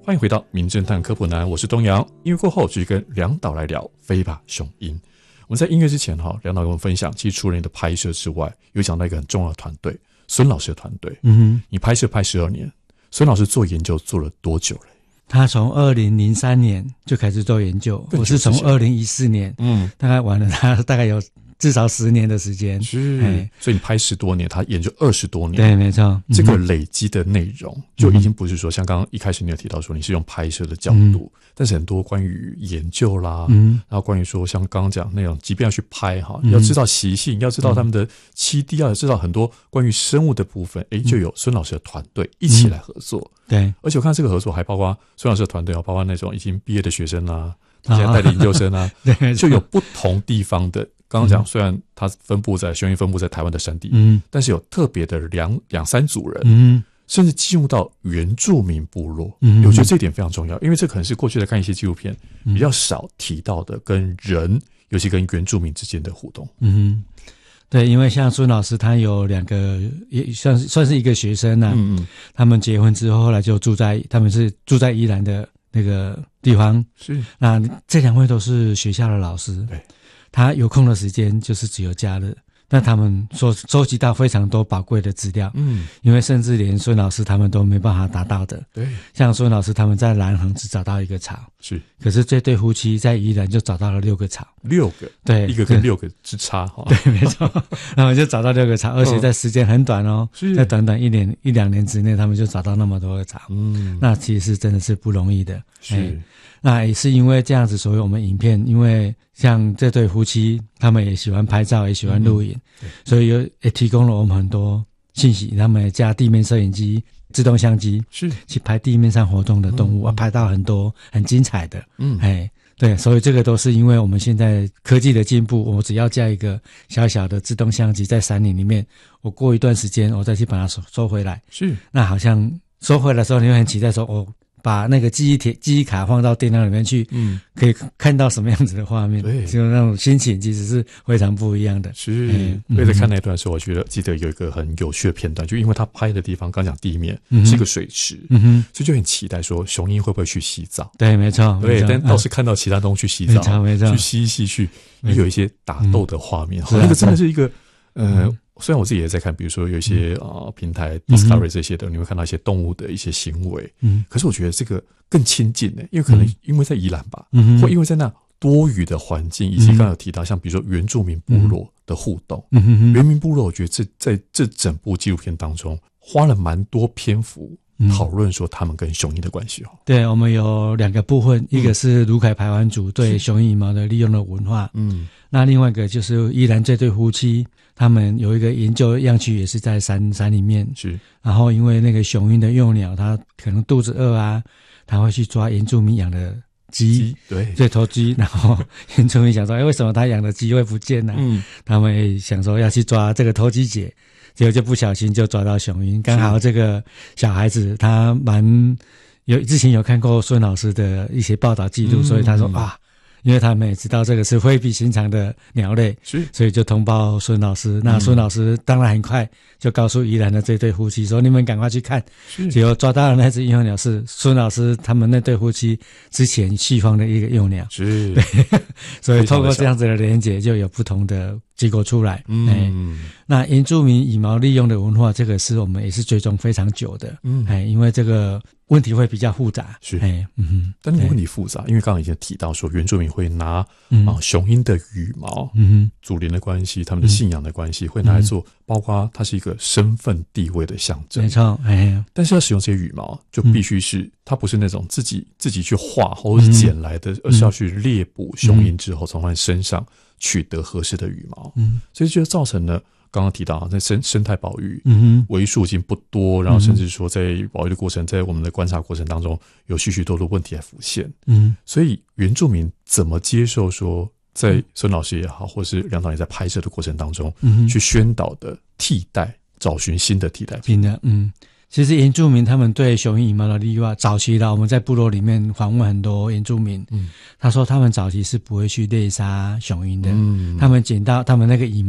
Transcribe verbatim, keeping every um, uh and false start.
欢迎回到名侦探科普男，我是东阳。音乐过后，继续跟梁导来聊飞吧雄鹰。我们在音乐之前哈，梁导跟我们分享，其实除了你的拍摄之外，有讲到一个很重要的团队，孙老师的团队。嗯哼，你拍摄拍十二年，孙老师做研究做了多久了？ 他从二零零三年就开始做研究，我是从二零一四年，嗯，大概玩了他大概有至少十年的时间， 是，所以你拍十多年，他研究二十多年， 对，没错。嗯、 这个累积的内容就已经不是说像刚刚一开始你有提到说你是用拍摄的角度，嗯、但是很多关于研究啦，嗯、然后关于说像刚刚讲那种，即便要去拍哈，嗯、要知道习性，要知道他们的栖地，要知道很多关于生物的部分，诶，就有孙老师的团队一起来合作。嗯、 对， 而且我看这个合作还包括孙老师的团队，包括那种已经毕业的学生啦。现在带的研究生啊，对，就有不同地方的。刚刚讲，虽然它分布在雄鹰分布在台湾的山地，嗯，但是有特别的两两三组人，嗯，甚至进入到原住民部落，嗯，我觉得这一点非常重要，因为这可能是过去在看一些纪录片比较少提到的，跟人，尤其跟原住民之间的互动， 嗯。对，因为像孙老师他有两个，也算是算是一个学生啊，嗯嗯，他们结婚之后，后来就住在，他们是住在宜兰的那个地方，是，那这两位都是学校的老师，对，他有空的时间就是只有假日，但他们收收集到非常多宝贵的资料，嗯，因为甚至连孙老师他们都没办法达到的，对，像孙老师他们在南横只找到一个巢，是，可是这对夫妻在宜兰就找到了六个巢， 六个，对，一个跟六个之差哈， 对，没错，然后就找到六个巢，而且在时间很短哦，是，在短短一年一两年之内，他们就找到那么多个巢，嗯，那其实真的是不容易的，是。欸那也是因为这样子，所以我们影片，因为像这对夫妻，他们也喜欢拍照，也喜欢录影，嗯、所以有也提供了我们很多信息。他们也加地面摄影机、自动相机，是去拍地面上活动的动物，嗯、拍到很多很精彩的。嗯，哎，对，所以这个都是因为我们现在科技的进步，我只要加一个小小的自动相机在山林里面，我过一段时间我再去把它收收回来。是，那好像收回来的时候，你会很期待说，哦。把那个记忆铁、记忆卡放到电脑里面去，嗯，可以看到什么样子的画面，对，就那种心情其实是非常不一样的。是， 所以在看那段的时候，我觉得记得有一个很有趣的片段，就因为他拍的地方，刚讲地面、嗯、是一个水池，嗯哼，所以就很期待说雄鹰会不会去洗澡？ 对，没错， 对，但倒是看到其他动物去洗澡， 没错，没错， 去嬉一嬉，去也有一些打斗的画面，那个真的是一个，呃。嗯虽然我自己也在看，比如说有一些啊、呃、平台 Discovery 这些的，嗯、你会看到一些动物的一些行为，嗯，可是我觉得这个更亲近呢，因为可能因为在宜兰吧，嗯，或因为在那多雨的环境，以及刚刚有提到像比如说原住民部落的互动，嗯哼，原民部落，我觉得这在这整部纪录片当中花了蛮多篇幅。讨论说他们跟雄鹰的关系哦， 对，我们有两个部分，一个是卢凯排湾族对雄鹰羽毛的利用的文化，嗯，那另外一个就是宜兰这对夫妻，他们有一个研究样区也是在山山里面，是，然后因为那个雄鹰的幼鸟，它可能肚子饿啊，它会去抓原住民养的鸡，对，对，头鸡，然后原住民想说，哎，为什么他养的鸡会不见呢？嗯，他们也想说要去抓这个头鸡姐。结果就不小心就抓到雄鹰，刚好这个小孩子他蛮有之前有看过孙老师的一些报道记录，嗯、所以他说啊，因为他们也知道这个是非比寻常的鸟类，所以就通报孙老师。那孙老师当然很快就告诉宜兰的这对夫妻说：“你们赶快去看。”结果抓到的那只幼鸟是孙老师他们那对夫妻之前释放的一个幼鸟，是，对，所以透过这样子的连结，就有不同的结果出来。嗯，欸、那原住民羽毛利用的文化，这个是我们也是追踪非常久的。嗯，哎，因为这个问题会比较复杂。是，哎，嗯哼， 但那个问题复杂，因为刚刚已经提到说，原住民会拿、嗯、啊雄鹰的羽毛，嗯哼，祖灵的关系，他们的信仰的关系，嗯、会拿来做，包括它是一个身份地位的象征。没错，哎，但是要使用这些羽毛，就必须是、嗯、它不是那种自己自己去画或者是捡来的，嗯、而是要去猎捕雄鹰之后，从它身上取得合适的羽毛。嗯，所以就造成了。刚刚提到在生生态保育，嗯，为数已经不多，然后甚至说在保育的过程，在我们的观察过程当中，有许许多多问题来浮现，嗯，所以原住民怎么接受说，在孙老师也好，或是梁导也在拍摄的过程当中，嗯，去宣导的替代，找寻新的替代品的， 嗯。其实原住民他们对雄鹰羽毛的利用，早期的我们在部落里面访问很多原住民，嗯，他说他们早期是不会去猎杀雄鹰的，嗯，他们捡到他们那个羽毛。